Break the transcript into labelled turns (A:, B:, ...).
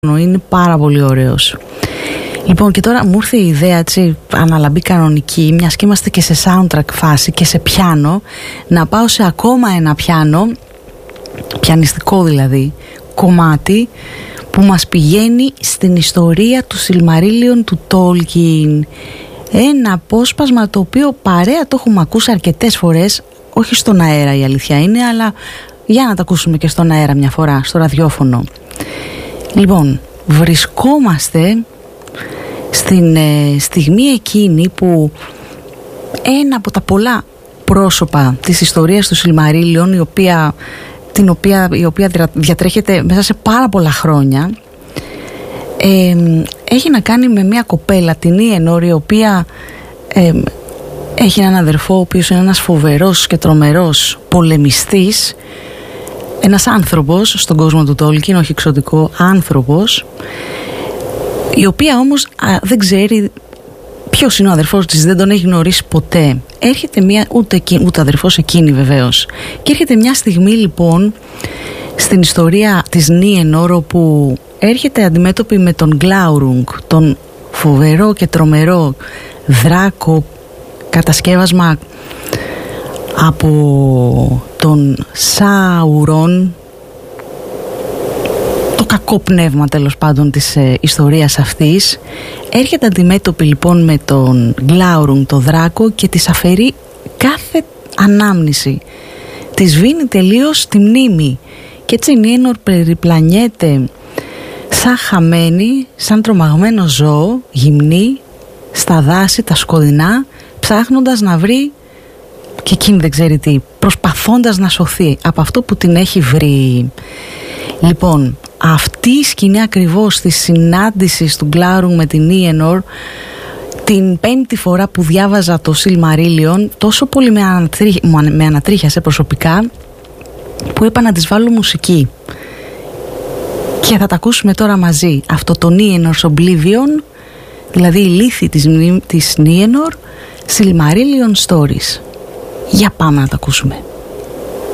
A: είναι πάρα πολύ ωραίος. Λοιπόν, και τώρα μου ήρθε η ιδέα, έτσι, αναλαμπή κανονική, μιας και είμαστε και σε soundtrack φάση και σε πιάνο, να πάω σε ακόμα ένα πιάνο, πιανιστικό δηλαδή, κομμάτι, που μας πηγαίνει στην ιστορία του Silmarillion του Tolkien. Ένα απόσπασμα το οποίο παρέα το έχουμε ακούσει αρκετές φορές, όχι στον αέρα η αλήθεια είναι, αλλά για να το ακούσουμε και στον αέρα μια φορά, στο ραδιόφωνο. Λοιπόν, βρισκόμαστε στην στιγμή εκείνη που ένα από τα πολλά πρόσωπα της ιστορίας του Silmarillion, η οποία διατρέχεται μέσα σε πάρα πολλά χρόνια, έχει να κάνει με μια κοπέλα, την Ιενόρ, η οποία έχει έναν αδερφό ο οποίος είναι ένας φοβερός και τρομερός πολεμιστής, ένας άνθρωπος στον κόσμο του Tolkien, όχι εξωτικό, άνθρωπος, η οποία όμως δεν ξέρει ποιος είναι ο αδερφός της, δεν τον έχει γνωρίσει ποτέ. Έρχεται ούτε αδερφός εκείνη βεβαίως, και έρχεται μια στιγμή λοιπόν στην ιστορία της Νίενορ, όπου έρχεται αντιμέτωπη με τον Γκλάουρουγκ, τον φοβερό και τρομερό δράκο, κατασκεύασμα από τον Σάουρον, το κακό πνεύμα τέλος πάντων της ιστορίας αυτής. Έρχεται αντιμέτωπη λοιπόν με τον Γκλάουρουγκ, το δράκο, και της αφαιρεί κάθε ανάμνηση, της σβήνει τελείως τη μνήμη, και έτσι η Νίενορ περιπλανιέται σαν χαμένη, σαν τρομαγμένο ζώο, γυμνή, στα δάση τα σκοτεινά, ψάχνοντας να βρει, και εκείνη δεν ξέρει τι, προσπαθώντας να σωθεί από αυτό που την έχει βρει. Λοιπόν, αυτή η σκηνή ακριβώς της συνάντησης του Γκλάουρουγκ με την Ιενόρ, την πέμπτη φορά που διάβαζα το Silmarillion, τόσο πολύ με ανατρίχιασε προσωπικά, που είπα να της βάλω μουσική. Και θα τα ακούσουμε τώρα μαζί. Αυτό το Niennor's Oblivion, δηλαδή η λύθη της Nienor, Silmarillion Stories. Για πάμε να τα ακούσουμε.